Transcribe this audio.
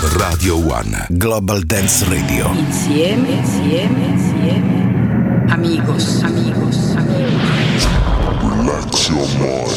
Radio One Global Dance Radio. Insieme. Amigos. Relax your mind.